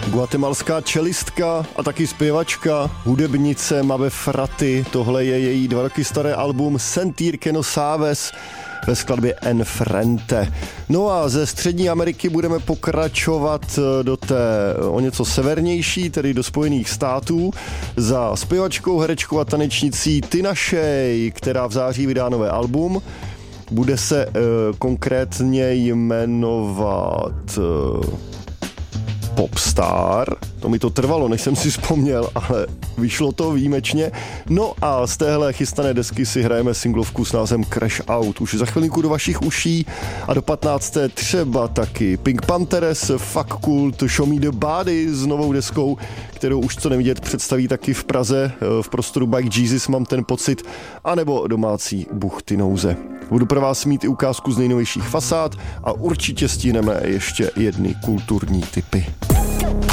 Guatemalská čelistka a taky zpěvačka, hudebnice Mabe Fraty. Tohle je její 2 roky staré album Sentir que no sabes ve skladbě En Frente. No a ze Střední Ameriky budeme pokračovat do té o něco severnější, tedy do Spojených států, za zpěvačkou, herečkou a tanečnicí Tina Shea, která v září vydá nové album. Bude se konkrétně jmenovat Popstar. To mi to trvalo, než jsem si vzpomněl, ale vyšlo to výjimečně. No a z téhle chystané desky si hrajeme singlovku s názvem Crash Out. Už za chvilinku do vašich uší a do 15. třeba taky Pink Panthers, Fuck Cult, Show Me the Body s novou deskou, kterou už co nevidět představí taky v Praze, v prostoru Bike Jesus, mám ten pocit, anebo domácí Buchty nouze. Budu pro vás mít i ukázku z nejnovějších fasád a určitě stíneme ještě jedny kulturní tipy.